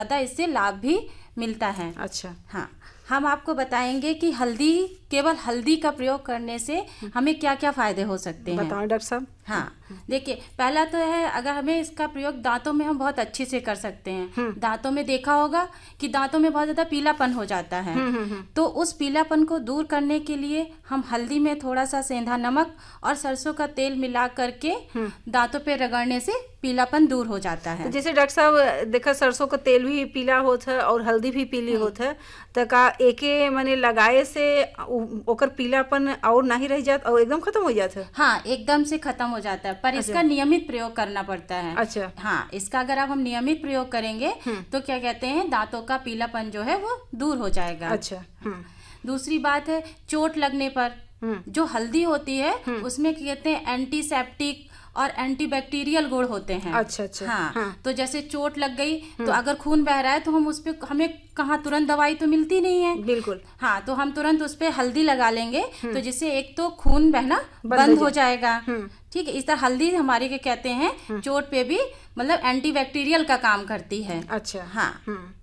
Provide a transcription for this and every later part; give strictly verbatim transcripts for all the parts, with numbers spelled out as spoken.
ज़्यादा इससे लाभ भी मिलता है। अच्छा। हाँ, हम आपको बताएंगे कि हल्दी, केवल हल्दी का प्रयोग करने से हमें क्या क्या फायदे हो सकते हैं। बताओ डॉक्टर साहब। हाँ, देखिए, पहला तो है, अगर हमें इसका प्रयोग दांतों में हम बहुत अच्छे से कर सकते हैं। दांतों में देखा होगा कि दांतों में बहुत ज्यादा पीलापन हो जाता है, तो उस पीलापन को दूर करने के लिए हम हल्दी में थोड़ा सा सेंधा नमक और सरसों का तेल मिला करके दांतों पे रगड़ने से पीलापन दूर हो जाता है। तो जैसे डॉक्टर साहब देखा, सरसों का तेल भी पीला होता है और हल्दी भी पीली होता है, तो का एके माने लगाए से ओकर पीलापन और नहीं रह जाता और एकदम खत्म हो जाता है? हाँ, एकदम से खत्म हो जाता है, पर इसका नियमित प्रयोग करना पड़ता है। अच्छा। हाँ, इसका अगर आप हम नियमित प्रयोग करेंगे तो क्या कहते हैं, दांतों का पीलापन जो है वो दूर हो जाएगा। अच्छा। दूसरी बात है, चोट लगने पर जो हल्दी होती है उसमें क्या कहते हैं, एंटीसेप्टिक और एंटीबैक्टीरियल गुण होते हैं। अच्छा अच्छा। हाँ, हाँ। तो जैसे चोट लग गई तो अगर खून बह रहा है तो हम उस पे, हमें कहाँ तुरंत दवाई तो मिलती नहीं है। बिल्कुल। हाँ, तो हम तुरंत उस पे हल्दी लगा लेंगे तो जिससे एक तो खून बहना बंद हो जाएगा। ठीक है, इस तरह हल्दी हमारे के कहते हैं चोट पे भी मतलब एंटीबैक्टीरियल का काम करती है। अच्छा। हाँ।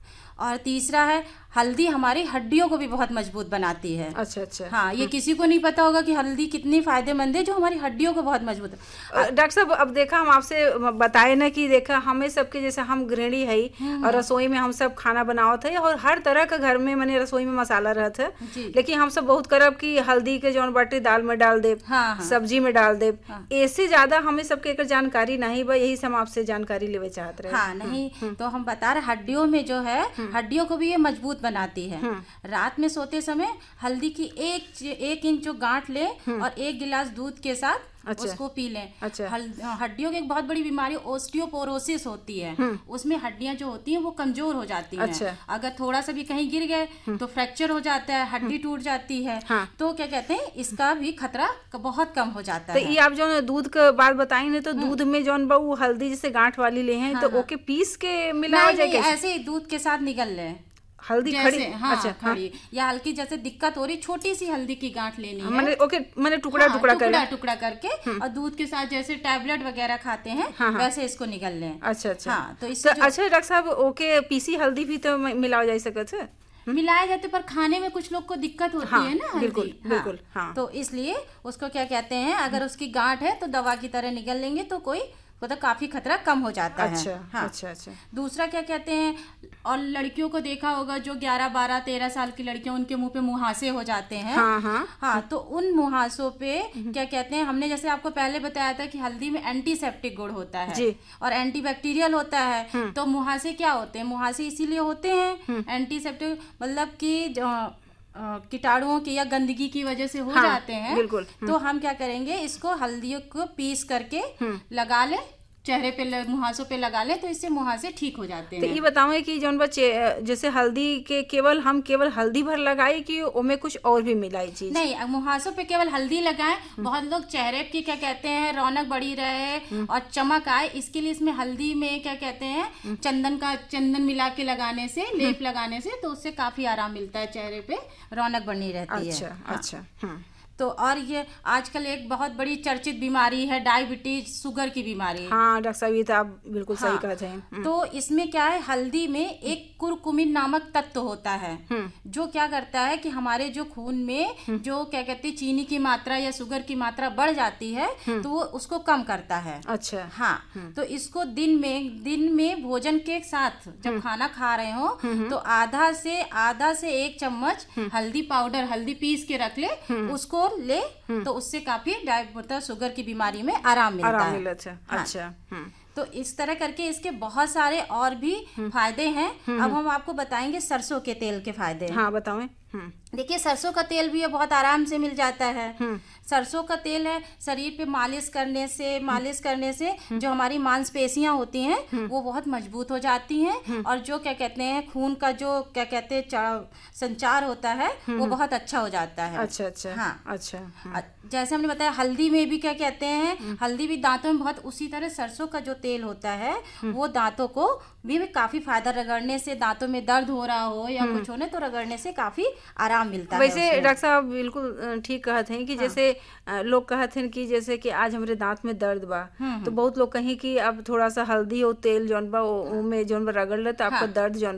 और तीसरा है, हल्दी हमारी हड्डियों को भी बहुत मजबूत बनाती है। अच्छा अच्छा। हाँ, ये किसी को नहीं पता होगा कि हल्दी कितनी फायदेमंद है, जो हमारी हड्डियों को बहुत मजबूत है। डॉक्टर साहब, अब देखा हम आपसे बताए ना कि देखा हमें सबके, जैसे हम गृहिणी है और रसोई में हम सब खाना बनावत है और हर तरह का घर में मैंने रसोई में मसाला रहता है, लेकिन हम सब बहुत करब कि हल्दी के जौन बाटे दाल में डाल दे, हाँ, हाँ। सब्जी में डाल दे। ऐसे ज्यादा हमें सबके एक जानकारी नहीं बा, यही से हम आपसे जानकारी लेवे चाहते रहे। हाँ, नहीं तो हम बता रहे, हड्डियों में जो है, हड्डियों को भी ये मजबूत बनाती है। रात में सोते समय हल्दी की एक एक इंच जो गांठ ले और एक गिलास दूध के साथ अच्छा। उसको पी लें। अच्छा। हड्डियों की एक बहुत बड़ी बीमारी ओस्टियोपोरोसिस होती है, उसमें हड्डियां जो होती हैं वो कमजोर हो जाती हैं। अच्छा। अगर थोड़ा सा भी कहीं गिर गए तो फ्रैक्चर हो जाता है, हड्डी टूट जाती है। हाँ। तो क्या कहते हैं, इसका भी खतरा बहुत कम हो जाता तो है। ये आप जो दूध का बात बताई ना, तो दूध में जो वो हल्दी जैसे गांठ वाली ले हैं, तो ओके पीस के मिला जाए? ऐसे ही दूध के साथ निगल ले हल्दी खड़ी। हाँ, अच्छा। खड़ी हाँ। या हल्की जैसे दिक्कत हो रही, छोटी सी हल्दी की गांठ लेनी है। मैंने ओके मैंने टुकड़ा हाँ, टुकड़ा टुकड़ा टुकड़ा करके और दूध के साथ जैसे टैबलेट वगैरह खाते हैं, हाँ, हाँ। वैसे इसको निगल लें। अच्छा अच्छा। हाँ, तो इससे तो अच्छा डॉक्टर साहब, ओके पीसी हल्दी भी तो मिलाया जा सकता है? मिलाए जाते, पर खाने में कुछ लोग को दिक्कत होती हाँ, है ना हल्दी। बिल्कुल बिल्कुल। हाँ। तो इसलिए उसको क्या कहते हैं, अगर उसकी गांठ है तो दवा की तरह निगल लेंगे तो कोई मतलब काफी खतरा कम हो जाता अच्छा, है। हाँ। अच्छा अच्छा। दूसरा क्या कहते हैं, और लड़कियों को देखा होगा जो ग्यारह बारह तेरह साल की लड़कियां, उनके मुंह पे मुहासे हो जाते हैं। हाँ हाँ। हाँ, तो उन मुहासों पे क्या कहते हैं, हमने जैसे आपको पहले बताया था कि हल्दी में एंटीसेप्टिक गुण होता है जी। और एंटीबैक्टीरियल होता है। तो मुहासे क्या होते हैं, मुहासे इसीलिए होते हैं एंटीसेप्टिक, मतलब की कीटाणुओं की या गंदगी की वजह से हो हाँ, जाते हैं। बिल्कुल। तो हम क्या करेंगे, इसको हल्दियों को पीस करके लगा ले, चेहरे पे, मुहासों पे लगा ले, तो इससे मुहासे ठीक हो जाते हैं। तो ये बताओ कि जौन बच्चे जैसे हल्दी के केवल हम केवल हल्दी भर लगाए कि उनमें कुछ और भी मिलाई चीज? नहीं, मुहासों पे केवल हल्दी लगाएं। बहुत लोग चेहरे की क्या कहते हैं रौनक बढ़ी रहे और चमक आए, इसके लिए इसमें हल्दी में क्या कहते हैं चंदन का चंदन मिला के लगाने से, लेप लगाने से, तो उससे काफी आराम मिलता है, चेहरे पे रौनक बनी रहती है। अच्छा अच्छा। हाँ। तो और ये आजकल एक बहुत बड़ी चर्चित बीमारी है डायबिटीज, शुगर की बीमारी। हाँ डॉक्टर साहब, ये तो आप बिल्कुल हाँ, सही कहते हैं। तो इसमें क्या है, हल्दी में एक कुरकुमिन नामक तत्व होता है जो क्या करता है कि हमारे जो खून में जो क्या कहते हैं चीनी की मात्रा या शुगर की मात्रा बढ़ जाती है तो वो उसको कम करता है। अच्छा। हाँ, तो इसको दिन में दिन में भोजन के साथ जब खाना खा रहे हो तो आधा से आधा से एक चम्मच हल्दी पाउडर, हल्दी पीस के रख ले, उसको ले, तो उससे काफी डायबिटीज, शुगर की बीमारी में आराम मिलता आराम है। मिलता है। हाँ। अच्छा। तो इस तरह करके इसके बहुत सारे और भी फायदे हैं। अब हम आपको बताएंगे सरसों के तेल के फायदे। हाँ बताओ। देखिए, सरसों का तेल भी ये बहुत आराम से मिल जाता है। सरसों का तेल है, शरीर पे मालिश करने से मालिश करने से जो हमारी मांसपेशियां होती हैं वो बहुत मजबूत हो जाती हैं और जो क्या कहते हैं खून का जो क्या कहते हैं संचार होता है वो बहुत अच्छा हो जाता है। अच्छा अच्छा। हाँ अच्छा। जैसे हमने बताया, हल्दी में भी क्या कहते हैं, हल्दी भी दांतों में बहुत, उसी तरह सरसों का जो तेल होता है वो दांतों को भी में काफी फायदा, रगड़ने से दांतों में दर्द हो रहा हो या कुछ होने तो रगड़ने से काफी आराम मिलता है। वैसे डॉक्टर साहब बिल्कुल ठीक कहते हैं कि हाँ। जैसे लोग कहते हैं कि जैसे कि आज हमारे दांत में दर्द बा, तो बहुत लोग कहीं कि अब थोड़ा सा हल्दी और तेल जौन बा में जौन बा रगड़ ले तो आपका हाँ। दर्द जौन